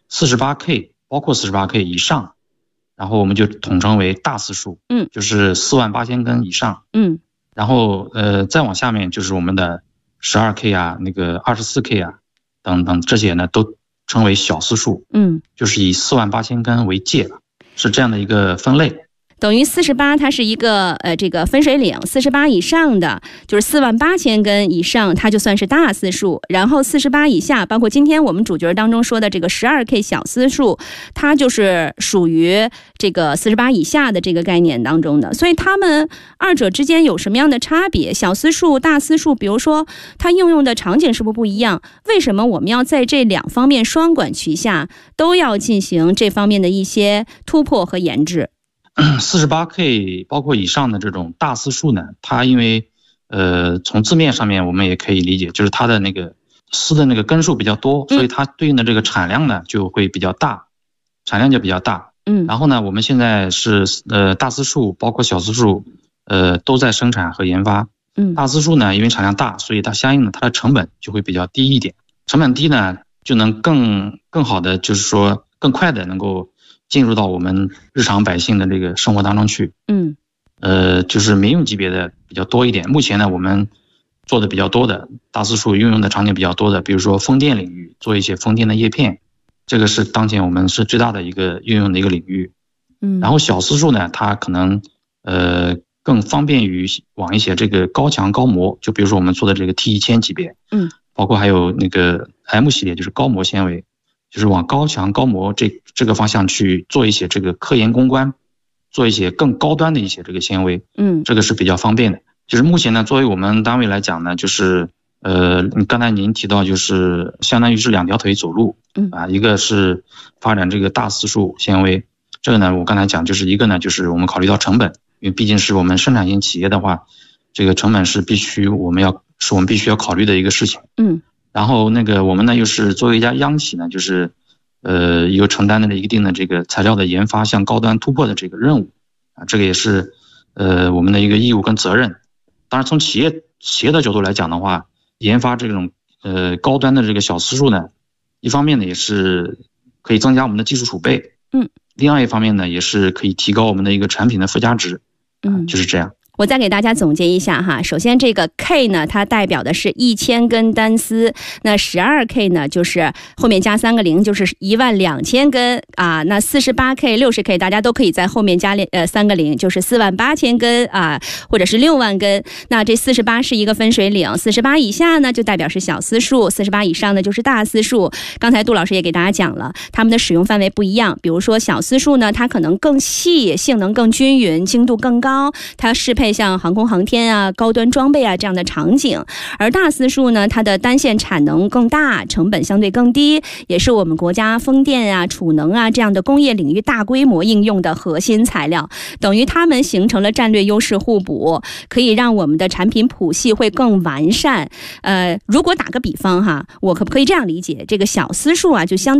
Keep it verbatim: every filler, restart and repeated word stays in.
四十八 K 包括四十八 K 以上，然后我们就统称为大丝数， 嗯， 就是四万八千根以上， 嗯， 然后呃再往下面就是我们的十二 K 啊，那个二十四 K 啊等等，这些呢都称为小丝数， 嗯， 就是以四万八千根为界的，是这样的一个分类。 等于四十八它是一个呃这个分水岭，四十八以上的就是四万八千根以上，它就算是大丝数，然后四十八以下，包括今天我们主角当中说的这个十二 K 小丝数，它就是属于这个四十八以下的这个概念当中的。所以它们二者之间有什么样的差别？小丝数、大丝数，比如说它应用的场景是不是不一样？为什么我们要在这两方面双管齐下，都要进行这方面的一些突破和研制？ 四十八 K 包括以上的这种大丝数呢，它因为呃从字面上面我们也可以理解，就是它的那个丝的那个根数比较多，所以它对应的这个产量呢就会比较大，产量就比较大。 嗯， 然后呢，我们现在是呃大丝数包括小丝数呃都在生产和研发。 嗯， 大丝数呢，因为产量大，所以它相应的它的成本就会比较低一点，成本低呢就能更更好的就是说更快的能够进入到我们日常百姓的这个生活当中去。 嗯， 呃，就是民用级别的比较多一点。目前呢，我们做的比较多的大丝数运用的场景比较多的，比如说风电领域，做一些风电的叶片，这个是当前我们是最大的一个运用的一个领域。 嗯， 然后小丝数呢，它可能呃更方便于往一些这个高强高膜，就比如说我们做的这个 T 一千级别， 嗯， 包括还有那个 M 系列，就是高膜纤维。就是往高强高膜这这个方向去做一些这个科研攻关，做一些更高端的一些这个纤维， 嗯， 这个是比较方便的。就是目前呢，作为我们单位来讲呢，就是呃，刚才您提到就是相当于是两条腿走路， 嗯啊，一个是发展这个大丝数纤维，这个呢，我刚才讲就是一个呢，就是我们考虑到成本，因为毕竟是我们生产型企业的话，这个成本是必须我们要是我们必须要考虑的一个事情， 嗯。 然后那个我们呢又是作为一家央企呢，就是呃有承担的一定的这个材料的研发向高端突破的这个任务啊，这个也是呃我们的一个义务跟责任。当然从企业企业的角度来讲的话，研发这种呃高端的这个小丝数呢，一方面呢也是可以增加我们的技术储备， 嗯， 另外一方面呢也是可以提高我们的一个产品的附加值， 嗯， 就是这样。 我再给大家总结一下哈，首先这个 K 呢，它代表的是一千根单丝，那十二 K 呢，就是后面加三个零，就是一万两千根啊。那四十八 K、六十 K， 大家都可以在后面加呃三个零，就是四万八千根啊，或者是六万根。那这四十八是一个分水岭，四十八以下呢就代表是小丝数，四十八以上呢就是大丝数。刚才杜老师也给大家讲了，它们的使用范围不一样。比如说小丝数呢，它可能更细，性能更均匀，精度更高，它适配像航空航天啊、高端装备啊这样的场景。而大丝数呢，它的单线产能更大，成本相对更低，也是我们国家风电啊、储能啊这样的工业领域大规模应用的核心材料。等于它们形成了战略优势互补，可以让我们的产品谱系会更完善。呃，如果打个比方哈，我可不可以这样理解，这个小丝数啊，就相